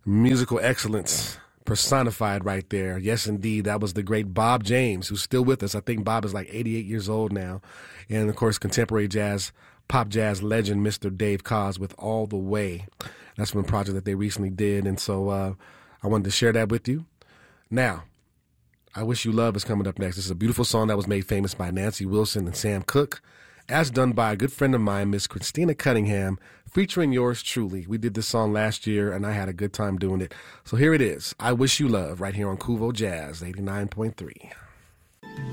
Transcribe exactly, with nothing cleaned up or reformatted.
Musical excellence personified right there. Yes, indeed. That was the great Bob James, who's still with us. I think Bob is like eighty-eight years old now. And, of course, contemporary jazz, pop jazz legend, Mister Dave Koz with All the Way. That's from a project that they recently did. And so uh, I wanted to share that with you. Now, I Wish You Love is coming up next. This is a beautiful song that was made famous by Nancy Wilson and Sam Cooke, as done by a good friend of mine, Miss Christina Cunningham, featuring yours truly. We did this song last year, and I had a good time doing it. So here it is, I Wish You Love, right here on Kuvo Jazz, eighty-nine point three.